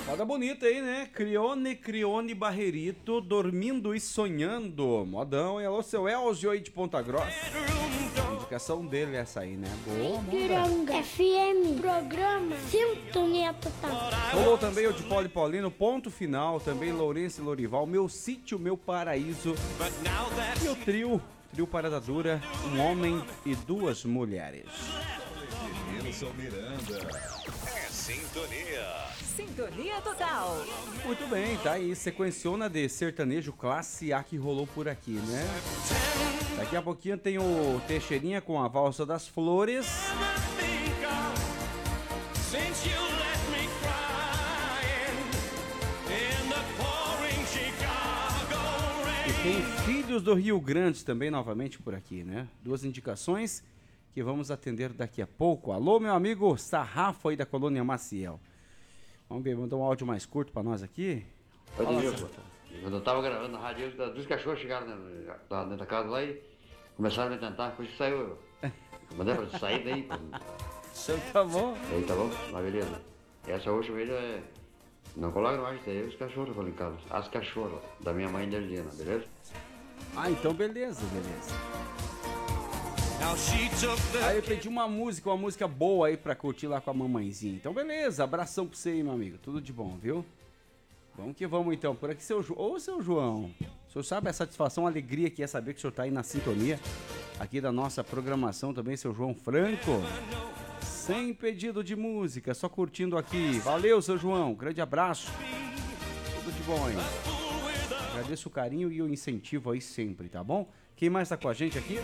Moda bonita aí, né? Crione Barrerito, dormindo e sonhando. Modão, e alô, seu Elzio aí de Ponta Grossa. A indicação dele é essa aí, né? Boa, Piranga FM, programa Sintonia Total. Rolou também o de Poli Paulino, ponto final. Também Lourenço e Lorival, Meu Sítio, Meu Paraíso. E o trio Parada Dura, um homem e duas mulheres. Nilson Miranda. É Sintonia. Sintonia Total. Muito bem, tá aí, sequenciona de sertanejo classe A que rolou por aqui, né? Daqui a pouquinho tem o Teixeirinha com a Valsa das Flores. E tem Filhos do Rio Grande também novamente por aqui, né? Duas indicações que vamos atender daqui a pouco. Alô, meu amigo Sarrafo aí da Colônia Maciel. Vamos ver, mandou um áudio mais curto pra nós aqui. Fala, quando eu tava gravando na rádio, dois cachorros chegaram dentro da casa lá e começaram a me tentar, por isso saiu eu. Mandei pra sair daí. Então tá bom. Aí tá bom, mas beleza. Essa última aí é. Não coloca mais, isso aí os cachorros foram em casa. As cachorras da minha mãe Nerlina, beleza? Ah, então beleza. Aí eu pedi uma música boa aí pra curtir lá com a mamãezinha. Então beleza, abração pra você aí, meu amigo. Tudo de bom, viu? Vamos que vamos então. Por aqui, seu João. Ô, seu João. O senhor sabe a satisfação, a alegria que é saber que o senhor tá aí na sintonia aqui da nossa programação também, seu João Franco. Sem pedido de música, só curtindo aqui. Valeu, seu João. Grande abraço. Tudo de bom aí. Agradeço o carinho e o incentivo aí sempre, tá bom? Quem mais tá com a gente aqui?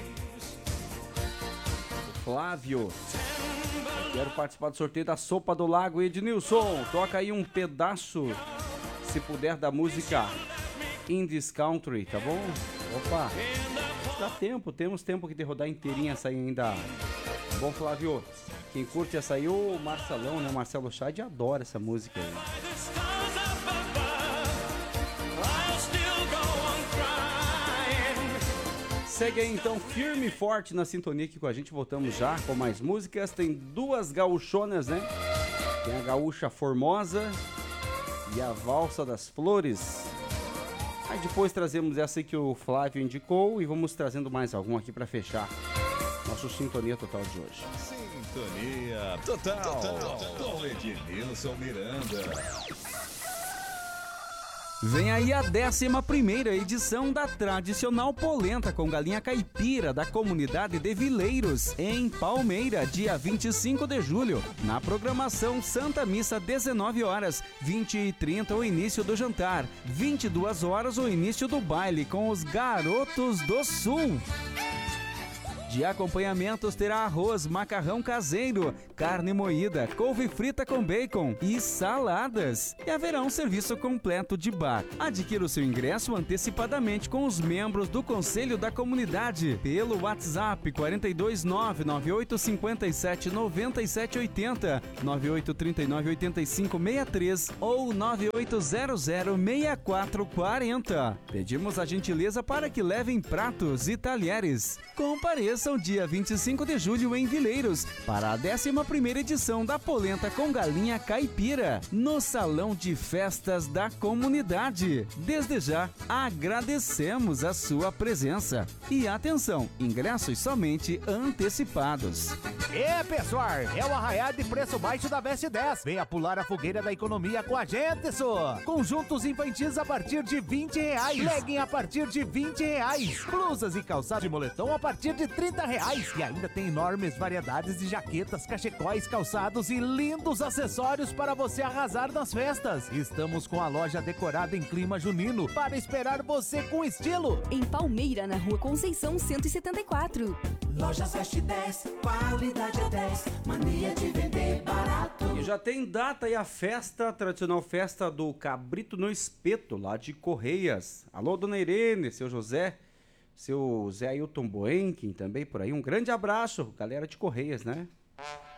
Flávio, eu quero participar do sorteio da Sopa do Lago. Ednilson, toca aí um pedaço, se puder, da música Indies Country, tá bom? Opa, dá tempo, temos tempo aqui de rodar inteirinha essa aí ainda. Tá bom, Flávio? Quem curte essa aí, o Marcelão, né? O Marcelo Chade adora essa música aí. Segue aí então firme e forte na sintonia aqui com a gente, voltamos já com mais músicas. Tem duas gaúchonas, né? Tem a Gaúcha Formosa e a Valsa das Flores. Aí depois trazemos essa aí que o Flávio indicou e vamos trazendo mais algum aqui pra fechar nosso Sintonia Total de hoje. Sintonia Total. Com Ednilson Miranda. Vem aí a 11ª edição da tradicional polenta com galinha caipira da comunidade de Vileiros, em Palmeira, dia 25 de julho. Na programação, Santa Missa, 19 horas, 20h30 o início do jantar, 22 horas o início do baile com os Garotos do Sul. De acompanhamentos terá arroz, macarrão caseiro, carne moída, couve frita com bacon e saladas. E haverá um serviço completo de bar. Adquira o seu ingresso antecipadamente com os membros do Conselho da Comunidade pelo WhatsApp 429-9857-9780, 9839-8563 ou 9800-6440. Pedimos a gentileza para que levem pratos e talheres. Compareça dia 25 de julho em Vileiros para a 11ª edição da Polenta com Galinha Caipira no Salão de Festas da Comunidade. Desde já, agradecemos a sua presença. E atenção, ingressos somente antecipados. Pessoal, é o arraial de preço baixo da Veste 10. Venha pular a fogueira da economia com a gente, só. Conjuntos infantis a partir de R$20. Legging a partir de R$20. Blusas e calçado de moletom a partir de R$30. E ainda tem enormes variedades de jaquetas, cachecóis, calçados e lindos acessórios para você arrasar nas festas. Estamos com a loja decorada em clima junino para esperar você com estilo. Em Palmeira, na Rua Conceição 174. Lojas Veste 10, qualidade é 10, mania de vender barato. E já tem data aí a festa, a tradicional festa do Cabrito no Espeto, lá de Correias. Alô, dona Irene, seu José, seu Zé Ailton Boenkin também por aí. Um grande abraço, galera de Correias, né?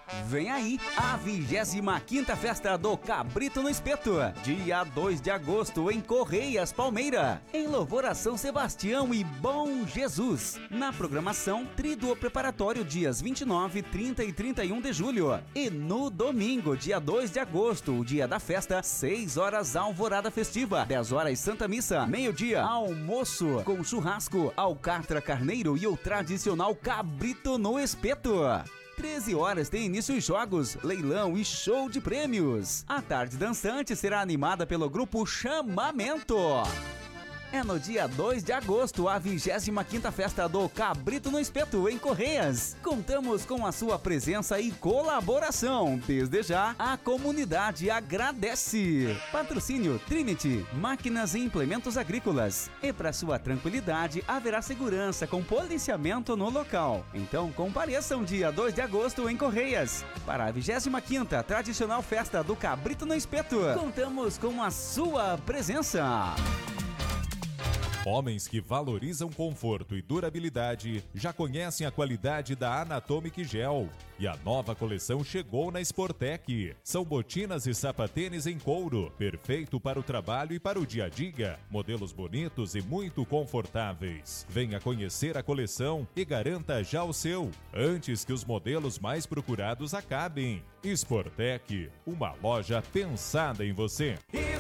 Vem aí a 25ª Festa do Cabrito no Espeto, dia 2 de agosto em Correias, Palmeira, em louvor a São Sebastião e Bom Jesus. Na programação, tríduo preparatório dias 29, 30 e 31 de julho. E no domingo, dia 2 de agosto, o dia da festa, 6 horas alvorada festiva, 10 horas Santa Missa, meio-dia almoço com churrasco, alcatra carneiro e o tradicional cabrito no espeto. 13 horas tem início os jogos, leilão e show de prêmios. A tarde dançante será animada pelo grupo Chamamento. É no dia 2 de agosto, a 25ª Festa do Cabrito no Espeto, em Correias. Contamos com a sua presença e colaboração. Desde já, a comunidade agradece. Patrocínio Trinity, máquinas e implementos agrícolas. E para sua tranquilidade, haverá segurança com policiamento no local. Então, compareçam dia 2 de agosto em Correias. Para a 25ª tradicional Festa do Cabrito no Espeto, contamos com a sua presença. Homens que valorizam conforto e durabilidade já conhecem a qualidade da Anatomic Gel. E a nova coleção chegou na Sportec. São botinas e sapatênis em couro, perfeito para o trabalho e para o dia a dia. Modelos bonitos e muito confortáveis. Venha conhecer a coleção e garanta já o seu, antes que os modelos mais procurados acabem. Sportec, uma loja pensada em você.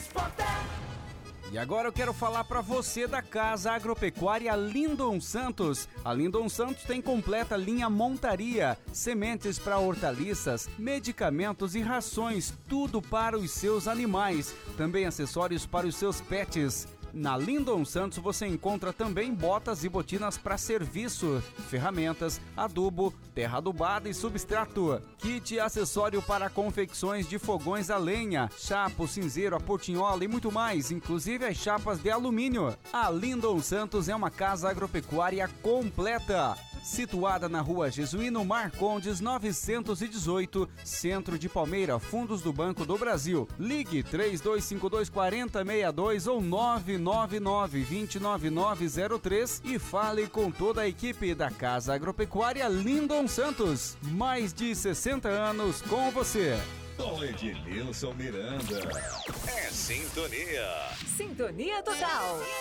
E agora eu quero falar para você da Casa Agropecuária Lindon Santos. A Lindon Santos tem completa linha montaria, sementes para hortaliças, medicamentos e rações, tudo para os seus animais. Também acessórios para os seus pets. Na Lindon Santos você encontra também botas e botinas para serviço, ferramentas, adubo, terra adubada e substrato, kit acessório para confecções de fogões a lenha, chapo, cinzeiro, a portinhola e muito mais, inclusive as chapas de alumínio. A Lindon Santos é uma casa agropecuária completa, situada na Rua Jesuíno Marcondes 918, Centro de Palmeira, Fundos do Banco do Brasil. Ligue 3252-4062 ou 999-29903 e fale com toda a equipe da Casa Agropecuária Lindon Santos. Mais de 60 anos com você. Tom Ednilson Miranda. É Sintonia. Sintonia total.